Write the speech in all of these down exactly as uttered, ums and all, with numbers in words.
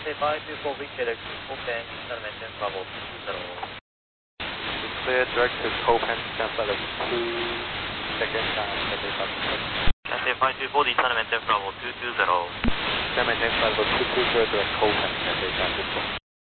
Cathay five two four, reach direct to Copen, descend maintain Bravo two two zero. Clear direct to Copen, stand by the two seconds and Cathay five two four. Cathay five two four, descend maintain Bravo two two zero. Descend maintain Bravo two two zero direct Copen, Cathay five two four.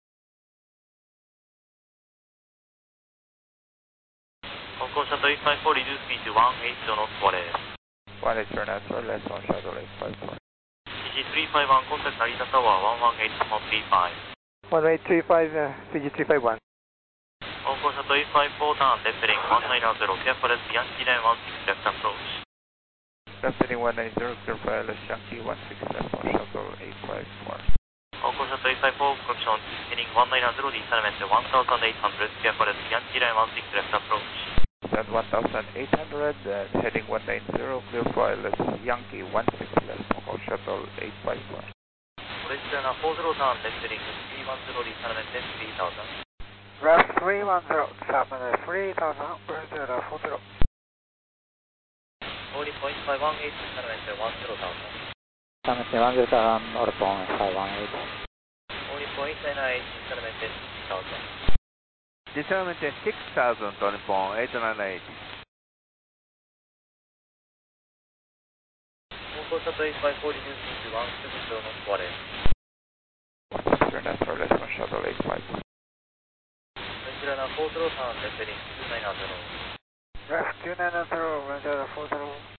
Hong Kong Shuttle eight five four, reduce speed to one eight zero knots for it. one eight zero knots for less on Shuttle eight five four. C G three five one, contact Narita Tower one one eight one three five. one eight three five, uh, C G three five one. Hong Kong Shuttle eight five four, turn left heading one nine zero, careful as Yankee line one six left approach. Left heading one nine zero, careful as Yankee one six left on Shuttle eight five four. Hong Kong Shuttle eight five four, correction, heading one nine zero, descend maintain one thousand eight hundred, careful as Yankee line one six left approach. Descend one thousand eight hundred, uh, heading one nine zero, clear for wireless Yankee one six left, Hong Kong Shuttle eight five four. Western four zero, turn left heading three one zero, descend maintain three thousand. Left three one zero, descend three thousand, Western four zero. Only point five one eight, descend maintain one zero thousand. Descend maintain one zero thousand, northbound five one eight. Only point nine eight, descend maintain six thousand. Descend maintain six thousand, northbound eight nine eight. Hong Kong Shuttle eight five four, reduce speed to one seven zero knots for it. Western for less on Shuttle eight five four. Western four zero, turn left heading two nine zero. Left two nine zero, Western four zero.